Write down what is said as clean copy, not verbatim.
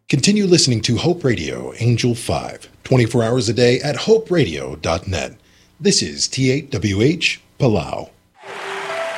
Continue listening to Hope Radio, Angel 5, 24 hours a day at hoperadio.net. This is T8WH, Palau.